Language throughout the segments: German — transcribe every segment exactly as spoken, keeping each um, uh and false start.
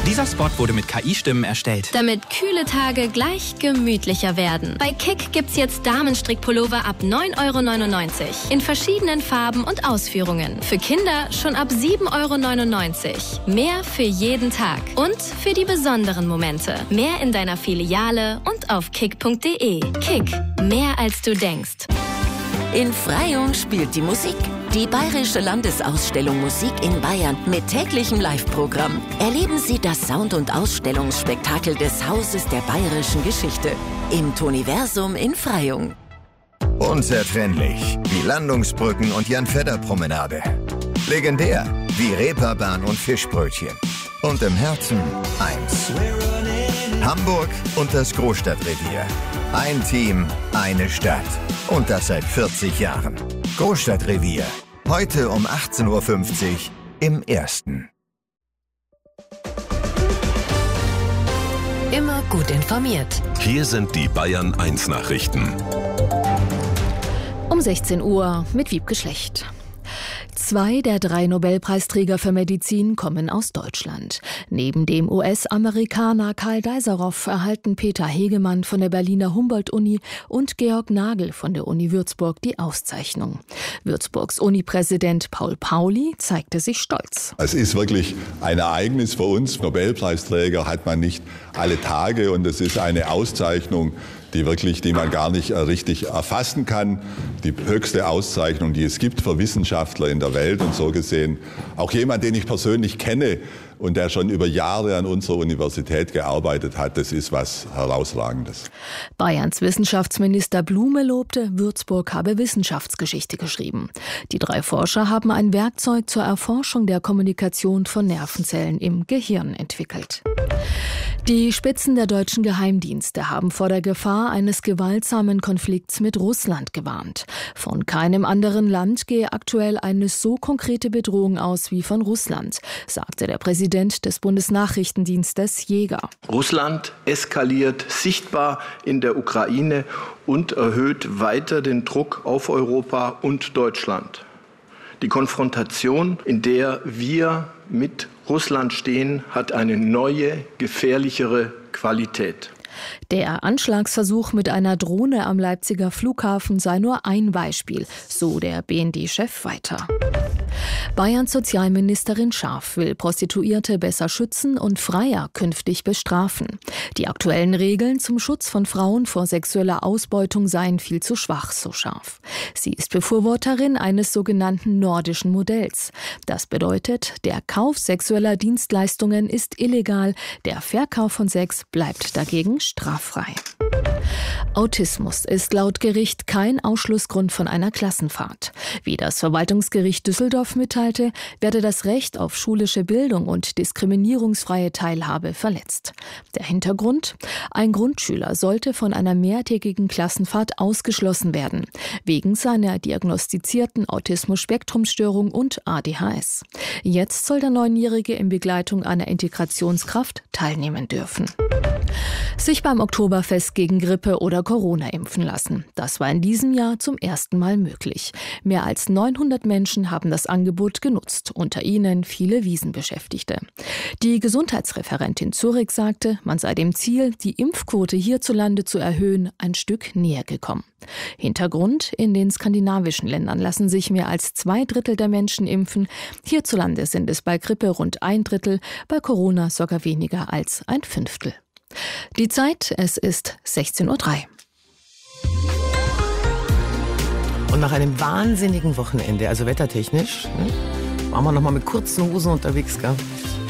Dieser Spot wurde mit K I-Stimmen erstellt. Damit kühle Tage gleich gemütlicher werden. Bei Kick gibt's jetzt Damenstrickpullover ab neun Euro neunundneunzig. In verschiedenen Farben und Ausführungen. Für Kinder schon ab sieben Euro neunundneunzig. Mehr für jeden Tag. Und für die besonderen Momente. Mehr in deiner Filiale und auf kick punkt de. Kick. Mehr als du denkst. In Freyung spielt die Musik. Die Bayerische Landesausstellung Musik in Bayern mit täglichem Live-Programm. Erleben Sie das Sound- und Ausstellungsspektakel des Hauses der bayerischen Geschichte im Toniversum in Freyung. Unzertrennlich wie Landungsbrücken und Jan-Fedder-Promenade. Legendär wie Reeperbahn und Fischbrötchen. Und im Herzen eins. Hamburg und das Großstadtrevier. Ein Team, eine Stadt. Und das seit vierzig Jahren. Großstadtrevier. Heute um achtzehn Uhr fünfzig im Ersten. Immer gut informiert. Hier sind die Bayern eins Nachrichten. Um sechzehn Uhr mit Wiebke Schlecht. Zwei der drei Nobelpreisträger für Medizin kommen aus Deutschland. Neben dem U S-Amerikaner Karl Deiserow erhalten Peter Hegemann von der Berliner Humboldt-Uni und Georg Nagel von der Uni Würzburg die Auszeichnung. Würzburgs Uni-Präsident Paul Pauli zeigte sich stolz. Es ist wirklich ein Ereignis für uns. Nobelpreisträger hat man nicht alle Tage und es ist eine Auszeichnung, die wirklich, die man gar nicht richtig erfassen kann. Die höchste Auszeichnung, die es gibt für Wissenschaftler in der Welt und so gesehen auch jemand, den ich persönlich kenne und der schon über Jahre an unserer Universität gearbeitet hat. Das ist was Herausragendes. Bayerns Wissenschaftsminister Blume lobte, Würzburg habe Wissenschaftsgeschichte geschrieben. Die drei Forscher haben ein Werkzeug zur Erforschung der Kommunikation von Nervenzellen im Gehirn entwickelt. Die Spitzen der deutschen Geheimdienste haben vor der Gefahr eines gewaltsamen Konflikts mit Russland gewarnt. Von keinem anderen Land gehe aktuell eine so konkrete Bedrohung aus wie von Russland, sagte der Präsident des Bundesnachrichtendienstes Jäger. Russland eskaliert sichtbar in der Ukraine und erhöht weiter den Druck auf Europa und Deutschland. Die Konfrontation, in der wir mit Russland stehen, hat eine neue, gefährlichere Qualität. Der Anschlagsversuch mit einer Drohne am Leipziger Flughafen sei nur ein Beispiel, so der B N D-Chef weiter. Bayerns Sozialministerin Scharf will Prostituierte besser schützen und Freier künftig bestrafen. Die aktuellen Regeln zum Schutz von Frauen vor sexueller Ausbeutung seien viel zu schwach, so Scharf. Sie ist Befürworterin eines sogenannten nordischen Modells. Das bedeutet, der Kauf sexueller Dienstleistungen ist illegal, der Verkauf von Sex bleibt dagegen straffrei. Autismus ist laut Gericht kein Ausschlussgrund von einer Klassenfahrt. Wie das Verwaltungsgericht Düsseldorf mitteilte, werde das Recht auf schulische Bildung und diskriminierungsfreie Teilhabe verletzt. Der Hintergrund? Ein Grundschüler sollte von einer mehrtägigen Klassenfahrt ausgeschlossen werden, wegen seiner diagnostizierten Autismus-Spektrumstörung und A D H S. Jetzt soll der Neunjährige in Begleitung einer Integrationskraft teilnehmen dürfen. Sich beim Oktoberfest gegen Grippe oder Corona impfen lassen. Das war in diesem Jahr zum ersten Mal möglich. Mehr als neunhundert Menschen haben das Angebot genutzt, unter ihnen viele Wiesenbeschäftigte. Die Gesundheitsreferentin Zurich sagte, man sei dem Ziel, die Impfquote hierzulande zu erhöhen, ein Stück näher gekommen. Hintergrund: In den skandinavischen Ländern lassen sich mehr als zwei Drittel der Menschen impfen. Hierzulande sind es bei Grippe rund ein Drittel, bei Corona sogar weniger als ein Fünftel. Die Zeit, es ist sechzehn Uhr drei. Und nach einem wahnsinnigen Wochenende, also wettertechnisch, ne, waren wir noch mal mit kurzen Hosen unterwegs, gell?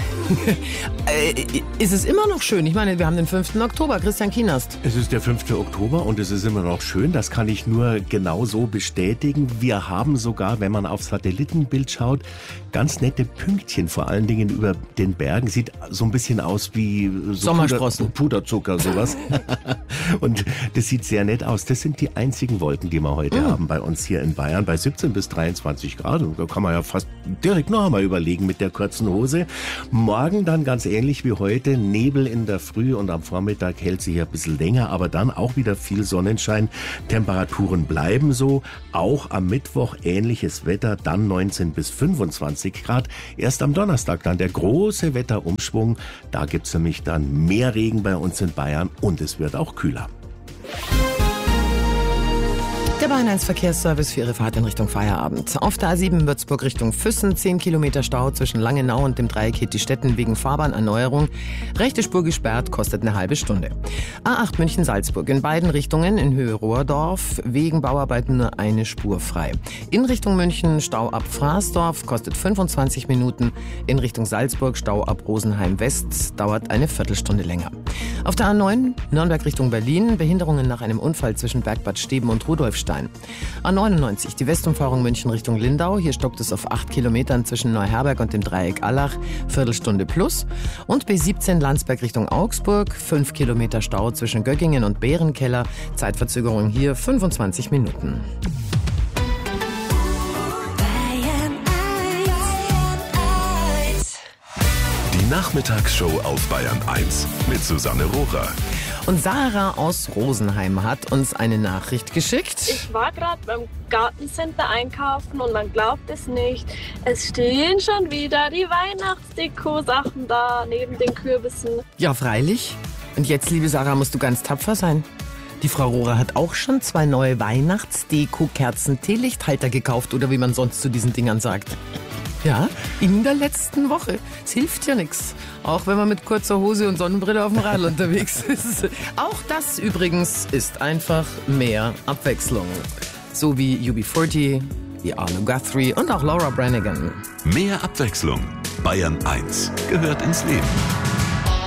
Ist es immer noch schön? Ich meine, wir haben den fünften Oktober, Christian Kienast. Es ist der fünfte Oktober und es ist immer noch schön. Das kann ich nur genau so bestätigen. Wir haben sogar, wenn man auf Satellitenbild schaut, ganz nette Pünktchen, vor allen Dingen über den Bergen. Sieht so ein bisschen aus wie so Sommersprossen. Puder, Puderzucker, sowas. Und das sieht sehr nett aus. Das sind die einzigen Wolken, die wir heute mhm. haben bei uns hier in Bayern, bei siebzehn bis dreiundzwanzig Grad. Da kann man ja fast direkt noch einmal überlegen mit der kurzen Hose. Morgen Morgen dann ganz ähnlich wie heute. Nebel in der Früh und am Vormittag hält sich ein bisschen länger, aber dann auch wieder viel Sonnenschein. Temperaturen bleiben so. Auch am Mittwoch ähnliches Wetter, dann neunzehn bis fünfundzwanzig Grad. Erst am Donnerstag dann der große Wetterumschwung. Da gibt's nämlich dann mehr Regen bei uns in Bayern und es wird auch kühler. Der Bayern eins Verkehrsservice für Ihre Fahrt in Richtung Feierabend. Auf der A sieben Würzburg Richtung Füssen, zehn Kilometer Stau zwischen Langenau und dem Dreieck Hittistetten wegen Fahrbahnerneuerung. Rechte Spur gesperrt, kostet eine halbe Stunde. A acht München-Salzburg in beiden Richtungen in Höhe Rohrdorf, wegen Bauarbeiten nur eine Spur frei. In Richtung München Stau ab Fraßdorf, kostet fünfundzwanzig Minuten. In Richtung Salzburg Stau ab Rosenheim West, dauert eine Viertelstunde länger. Auf der A neun Nürnberg Richtung Berlin, Behinderungen nach einem Unfall zwischen Bergbad Steben und Rudolfstein. A neunundneunzig, die Westumfahrung München Richtung Lindau. Hier stockt es auf acht Kilometern zwischen Neuherberg und dem Dreieck Allach, Viertelstunde plus. Und B siebzehn Landsberg Richtung Augsburg, fünf Kilometer Stau zwischen Göggingen und Bärenkeller. Zeitverzögerung hier fünfundzwanzig Minuten. Die Nachmittagsshow auf Bayern eins mit Susanne Rohrer. Und Sarah aus Rosenheim hat uns eine Nachricht geschickt. Ich war gerade beim Gartencenter einkaufen und man glaubt es nicht. Es stehen schon wieder die Weihnachtsdeko-Sachen da neben den Kürbissen. Ja, freilich. Und jetzt, liebe Sarah, musst du ganz tapfer sein. Die Frau Rohrer hat auch schon zwei neue Weihnachtsdeko-Kerzen-Teelichthalter gekauft oder wie man sonst zu diesen Dingern sagt. Ja, in der letzten Woche. Es hilft ja nichts. Auch wenn man mit kurzer Hose und Sonnenbrille auf dem Rad unterwegs ist. Auch das übrigens ist einfach mehr Abwechslung. So wie U B vierzig, wie Arlo Guthrie und auch Laura Branigan. Mehr Abwechslung. Bayern eins gehört ins Leben.